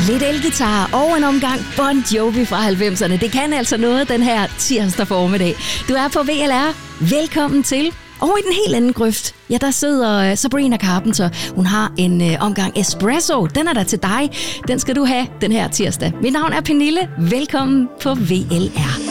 Lidt elgitar og en omgang Bon Jovi fra 90'erne. Det kan altså noget den her tirsdag formiddag. Du er på VLR. Velkommen til. Og i den helt anden grøft, ja, der sidder Sabrina Carpenter. Hun har en omgang espresso. Den er der til dig. Den skal du have den her tirsdag. Mit navn er Pernille. Velkommen på VLR.